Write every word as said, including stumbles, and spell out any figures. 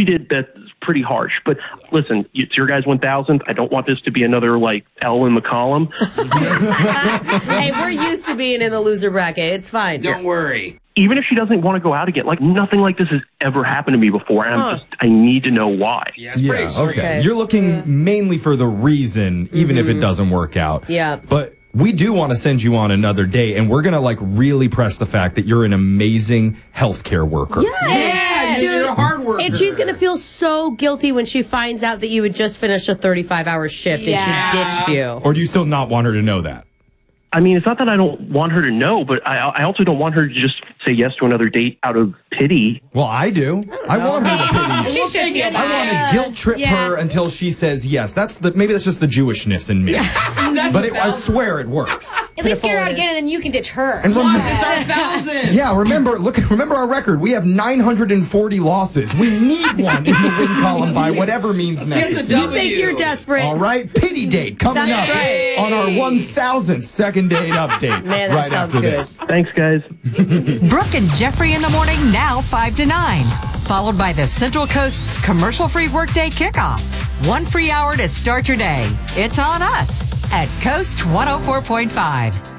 she did, that's pretty harsh. But listen, it's your guys' one thousandth. I don't want this to be another, like, L in the column. Hey, we're used to being in the loser bracket. It's fine. Don't worry. Even if she doesn't want to go out again, like, nothing like this has ever happened to me before, and I'm Huh. just, I need to know why. Yeah, it's Yeah, pretty extreme. okay. Okay. You're looking Yeah. mainly for the reason, even if it doesn't work out. Yeah. But we do want to send you on another date, and we're going to, like, really press the fact that you're an amazing healthcare worker. Yeah, Dude, you're a hard worker. and she's going to feel so guilty when she finds out that you had just finished a thirty-five hour shift Yeah. and she ditched you. Or do you still not want her to know that? I mean, it's not that I don't want her to know, but I, I also don't want her to just say yes to another date out of pity. Well, I do. I, want her to pity you. She should feel I want that. to guilt trip Yeah. her until she says yes. That's the maybe that's just the Jewishness in me. That's But the it, I thousand. swear it works. At least get her out forward. again, and then you can ditch her. And Plus, remember, it's our thousand. yeah, remember, look, remember our record. We have nine hundred forty losses. We need one in the win column by whatever means Get the necessary. You think you're desperate. All right, pity date coming That's up right. on our one thousandth second date update. Man, that right sounds after good. this. Thanks, guys. Brooke and Jeffrey in the morning, now five to nine. Followed by the Central Coast's commercial-free workday kickoff. One free hour to start your day. It's on us at Coast one oh four point five.